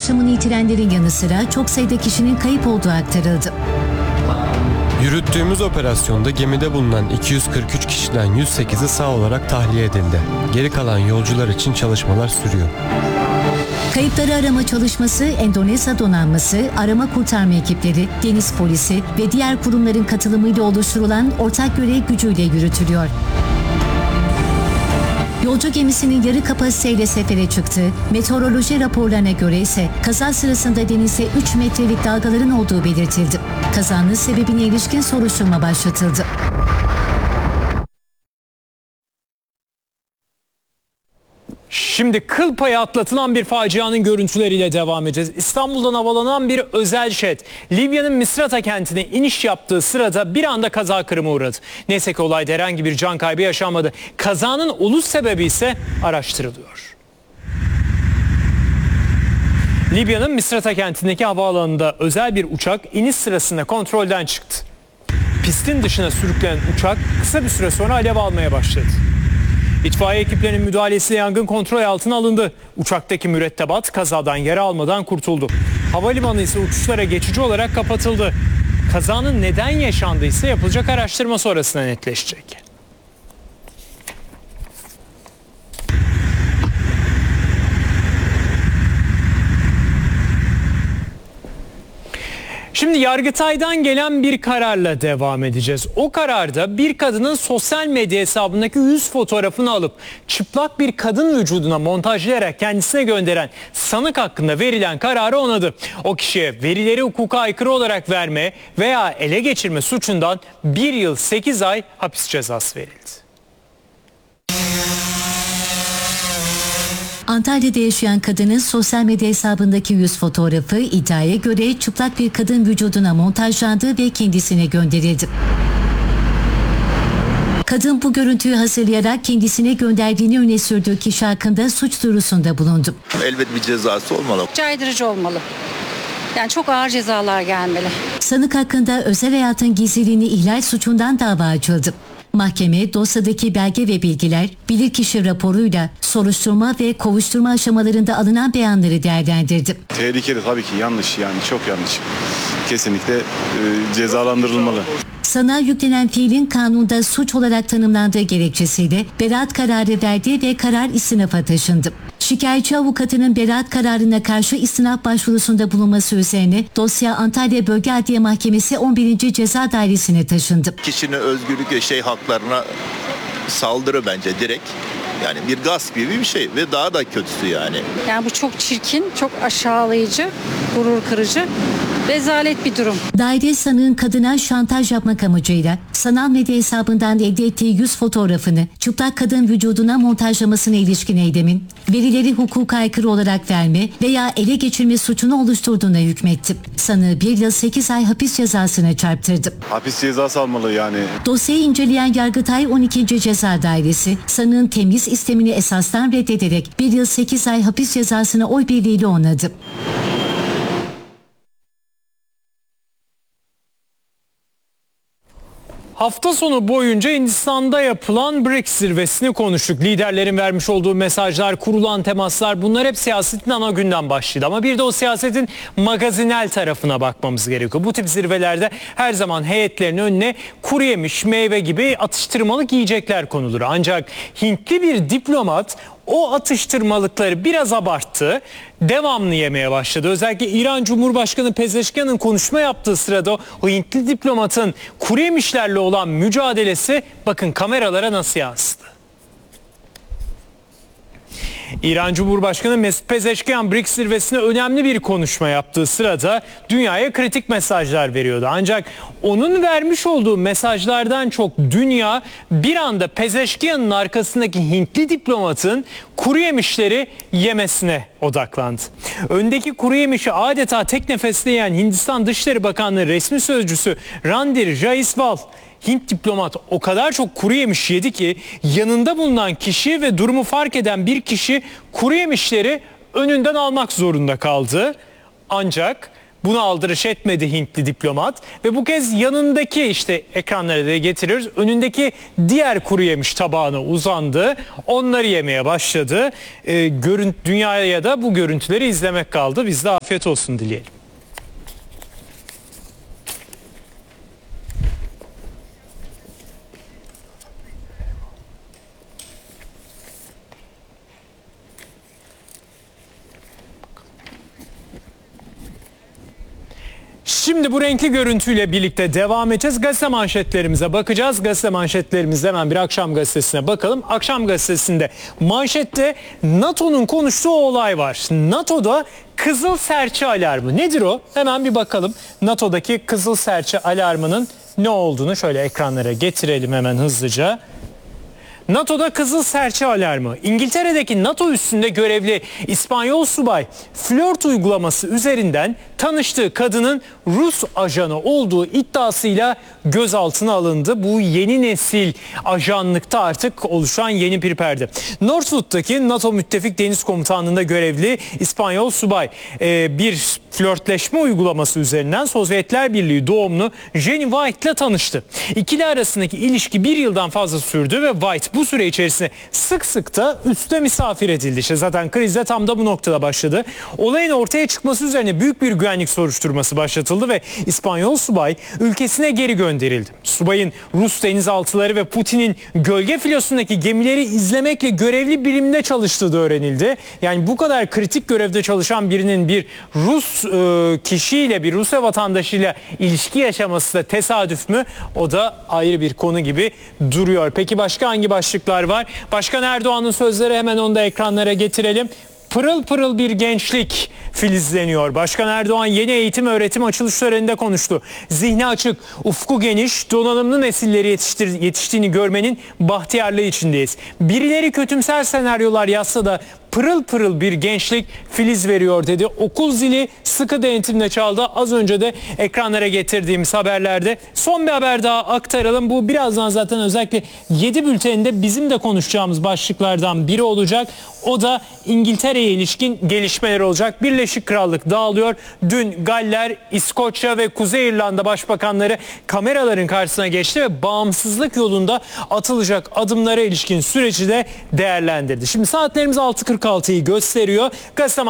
yaşamını yitirenlerin yanı sıra çok sayıda kişinin kayıp olduğu aktarıldı. Yürüttüğümüz operasyonda gemide bulunan 243 kişiden 108'i sağ olarak tahliye edildi. Geri kalan yolcular için çalışmalar sürüyor. Kayıpları arama çalışması Endonezya donanması, arama kurtarma ekipleri, deniz polisi ve diğer kurumların katılımıyla oluşturulan ortak görev gücüyle yürütülüyor. Yolcu gemisinin yarı kapasiteyle sefere çıktı. Meteoroloji raporlarına göre ise kaza sırasında denizde 3 metrelik dalgaların olduğu belirtildi. Kazanın sebebine ilişkin soruşturma başlatıldı. Şimdi kıl payı atlatılan bir facianın görüntüleriyle devam edeceğiz. İstanbul'dan havalanan bir özel jet Libya'nın Misrata kentine iniş yaptığı sırada bir anda kaza kırıma uğradı. Neyse ki olayda herhangi bir can kaybı yaşanmadı. Kazanın oluş sebebi ise araştırılıyor. Libya'nın Misrata kentindeki havaalanında özel bir uçak iniş sırasında kontrolden çıktı. Pistin dışına sürüklenen uçak kısa bir süre sonra alev almaya başladı. İtfaiye ekiplerinin müdahalesiyle yangın kontrol altına alındı. Uçaktaki mürettebat kazadan yara almadan kurtuldu. Havalimanı ise uçuşlara geçici olarak kapatıldı. Kazanın neden yaşandıysa yapılacak araştırma sonrasında netleşecek. Şimdi Yargıtay'dan gelen bir kararla devam edeceğiz. O kararda bir kadının sosyal medya hesabındaki yüz fotoğrafını alıp çıplak bir kadın vücuduna montajlayarak kendisine gönderen sanık hakkında verilen kararı onadı. O kişiye verileri hukuka aykırı olarak verme veya ele geçirme suçundan 1 yıl 8 ay hapis cezası verildi. Antalya'da yaşayan kadının sosyal medya hesabındaki yüz fotoğrafı iddiaya göre çıplak bir kadın vücuduna montajlandı ve kendisine gönderildi. Kadın bu görüntüyü hazırlayarak kendisine gönderdiğini öne sürdüğü kişi hakkında suç duyurusunda bulundu. Elbet bir cezası olmalı. Caydırıcı olmalı. Yani çok ağır cezalar gelmeli. Sanık hakkında özel hayatın gizliliğini ihlal suçundan dava açıldı. Mahkeme dosyadaki belge ve bilgiler, bilirkişi raporuyla soruşturma ve kovuşturma aşamalarında alınan beyanları değerlendirdi. Tehlikeli, tabii ki yanlış, yani çok yanlış. Kesinlikle cezalandırılmalı. Sanığa yüklenen fiilin kanunda suç olarak tanımlandığı gerekçesiyle beraat kararı verdi ve karar istinafa taşındı. Şikayetçi avukatının beraat kararına karşı istinaf başvurusunda bulunması üzerine dosya Antalya Bölge Adliye Mahkemesi 11. Ceza Dairesi'ne taşındı. Kişinin özgürlük ve haklarına saldırı bence direkt. Yani bir gasp gibi bir şey ve daha da kötüsü yani. Yani bu çok çirkin, çok aşağılayıcı, gurur kırıcı, rezalet bir durum. Daire sanığın kadına şantaj yapmak amacıyla sanal medya hesabından elde ettiği yüz fotoğrafını çıplak kadın vücuduna montajlamasına ilişkin eylemin verileri hukuka aykırı olarak verme veya ele geçirme suçunu oluşturduğuna hükmetti. Sanığı 1 yıl 8 ay hapis cezasına çarptırdı. Hapis cezası almalı yani. Dosyayı inceleyen Yargıtay 12. Ceza Dairesi sanığın temiz istemini esastan reddederek 1 yıl 8 ay hapis cezasına oy birliğiyle onadı. Hafta sonu boyunca Hindistan'da yapılan BRICS zirvesini konuştuk. Liderlerin vermiş olduğu mesajlar, kurulan temaslar, bunlar hep siyasetin ana günden başlıydı. Ama bir de o siyasetin magazinel tarafına bakmamız gerekiyor. Bu tip zirvelerde her zaman heyetlerin önüne kuru yemiş, meyve gibi atıştırmalık yiyecekler konulur. Ancak Hintli bir diplomat o atıştırmalıkları biraz abarttı, devamlı yemeye başladı. Özellikle İran Cumhurbaşkanı Pezeşkian'ın konuşma yaptığı sırada o Hintli diplomatın kuru yemişlerle olan mücadelesi bakın kameralara nasıl yansıdı. İran Cumhurbaşkanı Mesut Pezeşkian BRICS zirvesine önemli bir konuşma yaptığı sırada dünyaya kritik mesajlar veriyordu. Ancak onun vermiş olduğu mesajlardan çok dünya bir anda Pezeşkian'ın arkasındaki Hintli diplomatın kuru yemişleri yemesine odaklandı. Öndeki kuru yemişi adeta tek nefesle yiyen Hindistan Dışişleri Bakanlığı resmi sözcüsü Randir Jaiswal, Hint diplomat o kadar çok kuru yemiş yedi ki yanında bulunan kişi ve durumu fark eden bir kişi kuru yemişleri önünden almak zorunda kaldı. Ancak Buna aldırış etmedi Hintli diplomat ve bu kez yanındaki, işte ekranlara da getiriyoruz, önündeki diğer kuru yemiş tabağına uzandı. Onları yemeye başladı. Dünyaya da bu görüntüleri izlemek kaldı. Biz de afiyet olsun dileyelim. Şimdi bu renkli görüntüyle birlikte devam edeceğiz. Gazete manşetlerimize bakacağız. Gazete manşetlerimizde hemen bir Akşam Gazetesi'ne bakalım. Akşam Gazetesi'nde manşette NATO'nun konuştuğu olay var. NATO'da Kızıl Serçe alarmı. Nedir o? Hemen bir bakalım. NATO'daki Kızıl Serçe alarmının ne olduğunu şöyle ekranlara getirelim hemen hızlıca. NATO'da Kızıl Serçe alarmı. İngiltere'deki NATO üssünde görevli İspanyol subay flört uygulaması üzerinden tanıştığı kadının Rus ajanı olduğu iddiasıyla gözaltına alındı. Bu yeni nesil ajanlıkta artık oluşan yeni bir perde. Northwood'daki NATO Müttefik Deniz Komutanlığı'nda görevli İspanyol subay bir flörtleşme uygulaması üzerinden Sovyetler Birliği doğumlu Jenny White ile tanıştı. İkili arasındaki ilişki bir yıldan fazla sürdü ve White bu süre içerisinde sık sık da üste misafir edildi. İşte zaten kriz de tam da bu noktada başladı. Olayın ortaya çıkması üzerine büyük bir güvenlik soruşturması başlatıldı ve İspanyol subay ülkesine geri gönderildi. Subayın Rus denizaltıları ve Putin'in gölge filosundaki gemileri izlemekle görevli birimde çalıştığı da öğrenildi. Yani bu kadar kritik görevde çalışan birinin bir Rus kişiyle, bir Rusya vatandaşıyla ilişki yaşaması da tesadüf mü? O da ayrı bir konu gibi duruyor. Peki başka hangi başlıklar var? Başkan Erdoğan'ın sözleri, hemen onu da ekranlara getirelim. Pırıl pırıl bir gençlik filizleniyor. Başkan Erdoğan yeni eğitim öğretim açılış töreninde konuştu. Zihni açık, ufku geniş, donanımlı nesilleri yetiştiğini görmenin bahtiyarlığı içindeyiz. Birileri kötümser senaryolar yazsa da pırıl pırıl bir gençlik filiz veriyor dedi. Okul zili sıkı denetimle çaldı. Az önce de ekranlara getirdiğimiz haberlerde. Son bir haber daha aktaralım. Bu birazdan zaten özellikle 7 bülteninde bizim de konuşacağımız başlıklardan biri olacak. O da İngiltere'ye ilişkin gelişmeler olacak. Birleşik Krallık dağılıyor. Dün Galler, İskoçya ve Kuzey İrlanda başbakanları kameraların karşısına geçti ve bağımsızlık yolunda atılacak adımlara ilişkin süreci de değerlendirdi. Şimdi saatlerimiz 6.46'yı gösteriyor. Gazete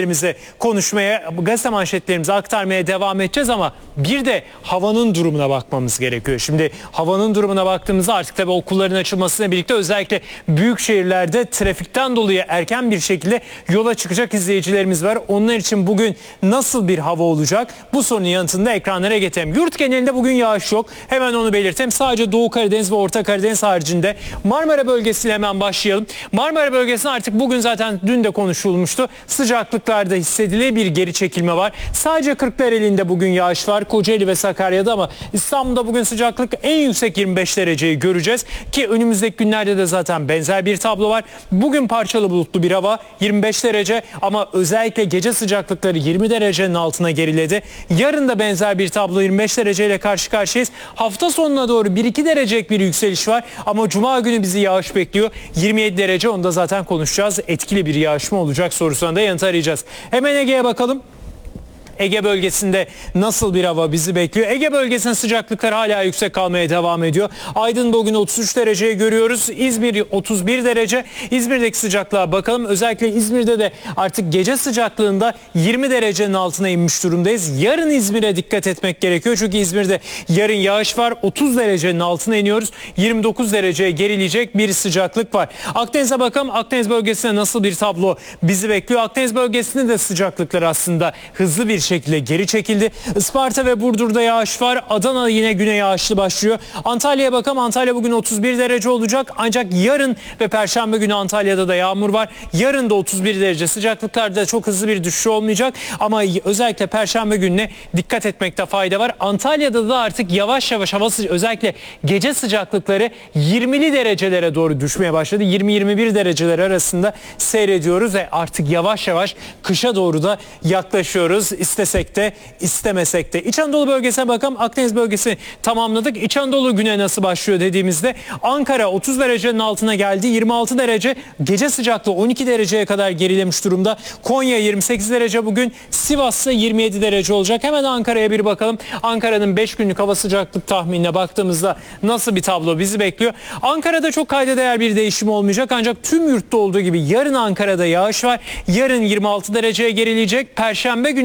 manşetlerimizi aktarmaya devam edeceğiz ama bir de havanın durumuna bakmamız gerekiyor. Şimdi havanın durumuna baktığımızda artık tabii okulların açılmasıyla birlikte özellikle büyük şehirlerde trafikten dolayı erken bir şekilde yola çıkacak izleyicilerimiz var. Onlar için bugün nasıl bir hava olacak? Bu sorunun yanıtını da ekranlara getireyim. Yurt genelinde bugün yağış yok. Hemen onu belirteyim. Sadece Doğu Karadeniz ve Orta Karadeniz haricinde Marmara bölgesiyle hemen başlayalım. Marmara bölgesinde artık bugün zaten dün de konuşulmuştu. Sıcaklıklarda hissedili bir geri çekilme var. Sadece Kırklareli'nde bugün yağış var. Kocaeli ve Sakarya'da, ama İstanbul'da bugün sıcaklık en yüksek 25 dereceyi göreceğiz. Ki önümüzdeki günlerde de zaten benzer bir tablo var. Bugün parçalı bulutlu bir hava, 25 derece, ama özellikle gece sıcaklıkları 20 derecenin altına geriledi. Yarın da benzer bir tablo, 25 dereceyle karşı karşıyayız. Hafta sonuna doğru 1-2 derecelik bir yükseliş var ama Cuma günü bizi yağış bekliyor. 27 derece, onu da zaten konuşacağız. Etkili bir yağış mı olacak sorusuna da yanıt arayacağız. Hemen Ege'ye bakalım. Ege bölgesinde nasıl bir hava bizi bekliyor? Ege bölgesinin sıcaklıkları hala yüksek kalmaya devam ediyor. Aydın bugün 33 dereceyi görüyoruz. İzmir 31 derece. İzmir'deki sıcaklığa bakalım. Özellikle İzmir'de de artık gece sıcaklığında 20 derecenin altına inmiş durumdayız. Yarın İzmir'e dikkat etmek gerekiyor. Çünkü İzmir'de yarın yağış var. 30 derecenin altına iniyoruz. 29 dereceye gerileyecek bir sıcaklık var. Akdeniz'e bakalım. Akdeniz bölgesinde nasıl bir tablo bizi bekliyor? Akdeniz bölgesinde de sıcaklıklar aslında hızlı bir şekilde geri çekildi. Isparta ve Burdur'da yağış var. Adana yine güne yağışlı başlıyor. Antalya'ya bakalım. Antalya bugün 31 derece olacak. Ancak yarın ve Perşembe günü Antalya'da da yağmur var. Yarın da 31 derece. Sıcaklıklarda çok hızlı bir düşüş olmayacak. Ama özellikle Perşembe gününe dikkat etmekte fayda var. Antalya'da da artık yavaş yavaş özellikle gece sıcaklıkları 20'li derecelere doğru düşmeye başladı. 20-21 dereceler arasında seyrediyoruz ve artık yavaş yavaş kışa doğru da yaklaşıyoruz. istesek de istemesek de. İç Anadolu bölgesine bakalım. Akdeniz bölgesi tamamladık. İç Anadolu güne nasıl başlıyor dediğimizde Ankara 30 derecenin altına geldi. 26 derece, gece sıcaklığı 12 dereceye kadar gerilemiş durumda. Konya 28 derece bugün. Sivas'ta 27 derece olacak. Hemen Ankara'ya bir bakalım. Ankara'nın 5 günlük hava sıcaklık tahminine baktığımızda nasıl bir tablo bizi bekliyor? Ankara'da çok kayda değer bir değişim olmayacak. Ancak tüm yurtta olduğu gibi yarın Ankara'da yağış var. Yarın 26 dereceye gerileyecek. Perşembe günü